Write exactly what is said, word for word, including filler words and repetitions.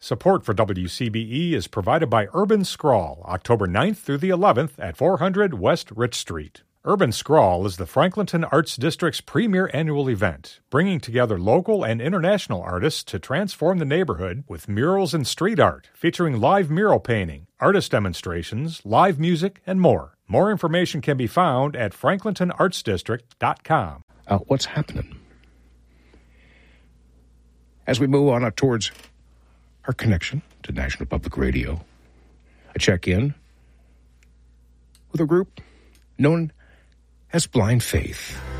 Support for W C B E is provided by Urban Scrawl, October ninth through the eleventh at four hundred West Rich Street. Urban Scrawl is the Franklinton Arts District's premier annual event, bringing together local and international artists to transform the neighborhood with murals and street art, featuring live mural painting, artist demonstrations, live music, and more. More information can be found at franklinton arts district dot com. Uh, what's happening? As we move on up towards our connection to National Public Radio, I check in with a group known as Blind Faith.